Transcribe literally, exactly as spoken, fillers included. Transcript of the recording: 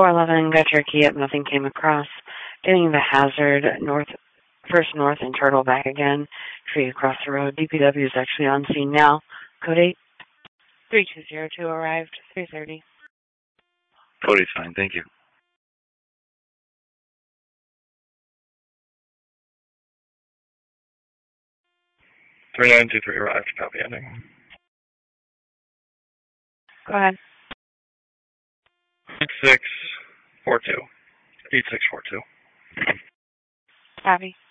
four eleven, got your key up, nothing came across. Getting the hazard north, first north and turtle back again for you across the road. D P W is actually on scene now. Code eight three two zero two arrived, three thirty. Code eight's fine, thank you. three nine two three arrived, copy ending. Go ahead. eight six four two. eight six four two. Copy.